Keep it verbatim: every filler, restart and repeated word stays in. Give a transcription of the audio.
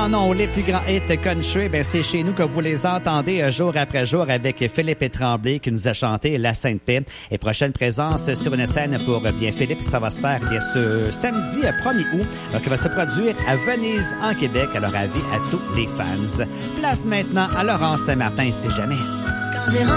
non, les plus grands hits country, ben c'est chez nous que vous les entendez euh, jour après jour avec Philippe Tremblay qui nous a chanté La Sainte Paix. Et prochaine présence sur une scène pour euh, bien Philippe, ça va se faire bien ce samedi euh, premier août, euh, qui va se produire à Venise, en Québec. Alors avis à tous les fans. Place maintenant à Laurent Saint-Martin, si jamais. Quand j'ai